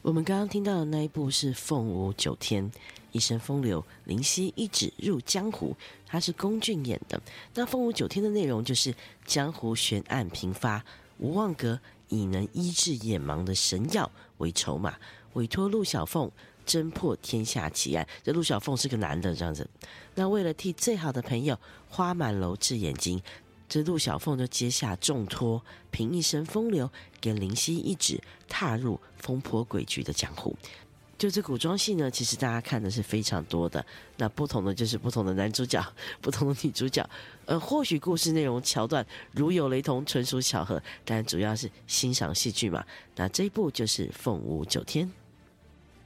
我们刚刚听到的那一部是《凤舞九天》，一生风流，灵犀一指入江湖，他是龚俊演的。那《凤舞九天》的内容就是江湖悬案频发，吴望阁以能医治眼盲的神药为筹码，委托陆小凤侦破天下奇案。这陆小凤是个男的这样子，那为了替最好的朋友花满楼治眼睛，这陆小凤就接下重托，凭一身风流，给灵犀一指，踏入风波诡谲的江湖。就这古装戏呢，其实大家看的是非常多的，那不同的就是不同的男主角，不同的女主角，或许故事内容桥段如有雷同，纯属巧合，但主要是欣赏戏剧嘛。那这一部就是《凤舞九天》。